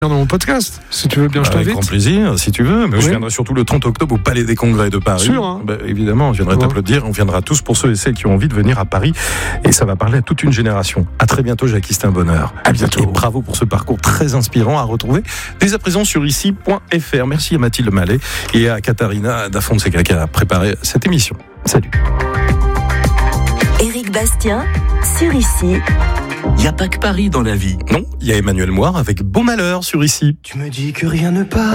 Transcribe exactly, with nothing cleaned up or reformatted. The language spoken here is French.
dans mon podcast, si tu veux bien, je Avec t'invite. grand plaisir, si tu veux. Mais Oui. je viendrai surtout le trente octobre au Palais des Congrès de Paris. Sûr, hein. Ben, évidemment, on viendra Ouais. t'applaudir. On viendra tous pour ceux et celles qui ont envie de venir à Paris. Et ça va parler à toute une génération. À très bientôt, Jackie, c'était un bonheur. À bientôt. Et bravo pour ce parcours très inspirant à retrouver dès à présent sur ici point f r. Merci à Mathilde Mallet et à Katharina da Fonseca qui a préparé cette émission. Salut. Éric Bastien, sur Ici. Y a pas que Paris dans la vie. Non, il y a Emmanuel Moire avec Beau Malheur sur ici. Tu me dis que rien ne part.